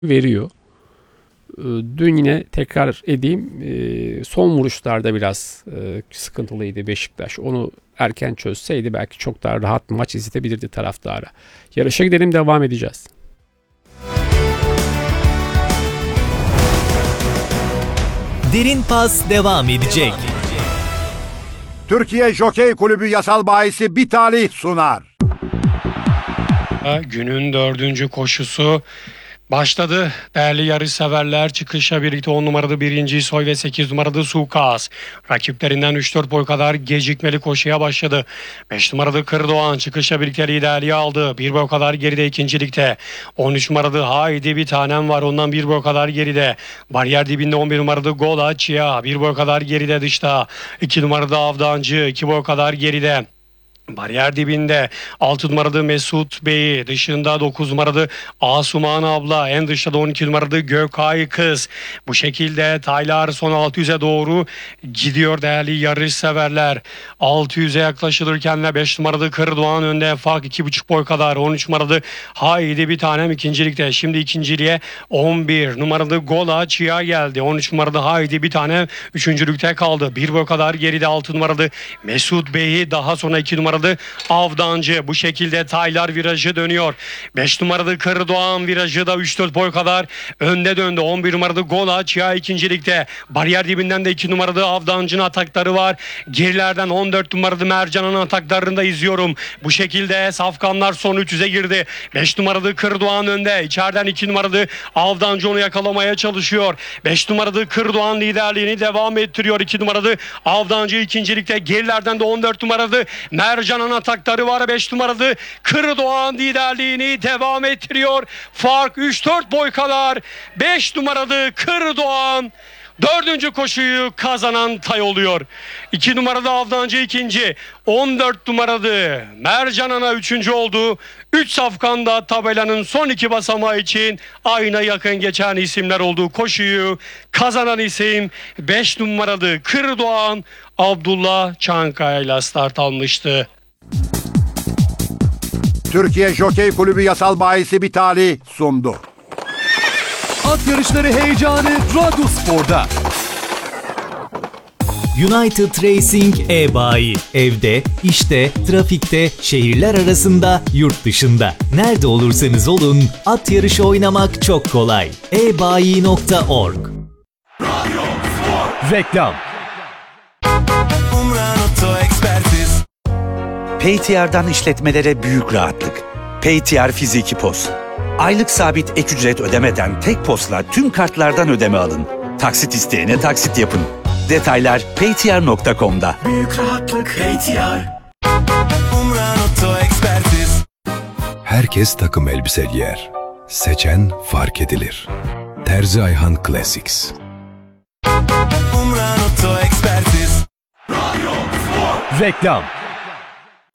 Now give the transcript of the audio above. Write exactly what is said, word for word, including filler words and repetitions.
veriyor. Dün yine tekrar edeyim, son vuruşlarda biraz sıkıntılıydı Beşiktaş. Onu erken çözseydi belki çok daha rahat maç izletebilirdi taraftara. Yarışa gidelim, devam edeceğiz. Derin Pas devam edecek. Türkiye Jokey Kulübü yasal bahisi Bir Talih sunar. Günün dördüncü koşusu başladı. Değerli yarışseverler, çıkışa birlikte on numaralı birinci Soy ve sekiz numaralı Sukas. Rakiplerinden üç dört boy kadar gecikmeli koşuya başladı. beş numaralı Kırdoğan çıkışa birlikte liderliği aldı. bir boy kadar geride ikincilikte. on üç numaralı Haydi Bir Tanem var, ondan bir boy kadar geride. Bariyer dibinde on bir numaralı Gola Chia bir boy kadar geride dışta. iki numaralı Avdancı iki boy kadar geride. Bariyer dibinde altı numaralı Mesut Bey, dışında dokuz numaralı Asuman abla, en dışta da on iki numaralı Gökay Kız. Bu şekilde taylar son altı yüze doğru gidiyor değerli yarış severler. altı yüze yaklaşılırken de beş numaralı Kırdoğan önde, fark iki buçuk boy kadar. on üç numaralı Haydi Bir Tanem ikincilikte. Şimdi ikinciliğe on bir numaralı Gola Chia geldi. on üç numaralı Haydi Bir Tanem üçüncülükte kaldı. bir boy kadar geride altı numaralı Mesut Bey'i, daha sonra iki numaralı Avdancı. Bu şekilde taylar virajı dönüyor. beş numaralı Kırdoğan virajı da üç dört boy kadar önde döndü. on bir numaralı Gola Chia ikincilikte. Bariyer dibinden de iki numaralı Avdancı'nın atakları var. Gerilerden on dört numaralı Mercan'ın ataklarını da izliyorum. Bu şekilde safkanlar son üç yüze girdi. beş numaralı Kırdoğan önde. İçeriden iki numaralı Avdancı onu yakalamaya çalışıyor. beş numaralı Kırdoğan liderliğini devam ettiriyor. iki numaralı Avdancı ikincilikte. Gerilerden de on dört numaralı Mercan Can'ın atakları var. beş numaralı Kırdoğan liderliğini devam ettiriyor. Fark üç dört boy kadar. beş numaralı Kırdoğan dördüncü koşuyu kazanan tay oluyor. iki numaralı Avdancı ikinci. on dört numaralı Mercan Ana üçüncü oldu. üç safkanda tabelanın son iki basamağı için ayna yakın geçen isimler olduğu koşuyu kazanan isim beş numaralı Kırdoğan Abdullah Çankaya ile start almıştı. Türkiye Jokey Kulübü yasal bahisi Bir Talih sundu. At yarışları heyecanı Radyospor'da. United Racing e-bayi. Evde, işte, trafikte, şehirler arasında, yurt dışında. Nerede olursanız olun, at yarışı oynamak çok kolay. e bayi nokta org. Reklam. Paytr'dan işletmelere büyük rahatlık. Paytr Fiziki Pos. Aylık sabit ek ücret ödemeden tek posla tüm kartlardan ödeme alın. Taksit isteyene taksit yapın. Detaylar paytr nokta com'da. Büyük rahatlık Paytr. Herkes takım elbise giyer. Seçen fark edilir. Terzi Ayhan Classics. Reklam.